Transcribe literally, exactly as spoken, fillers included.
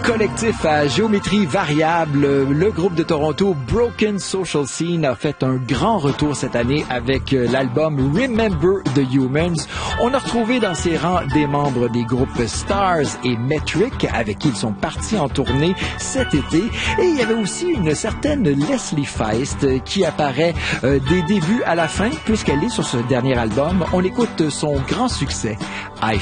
Collectif à géométrie variable, le groupe de Toronto Broken Social Scene a fait un grand retour cette année avec l'album Remember the Humans. On a retrouvé dans ses rangs des membres des groupes Stars et Metric avec qui ils sont partis en tournée cet été. Et il y avait aussi une certaine Leslie Feist qui apparaît euh, des débuts à la fin puisqu'elle est sur ce dernier album. On écoute son grand succès, I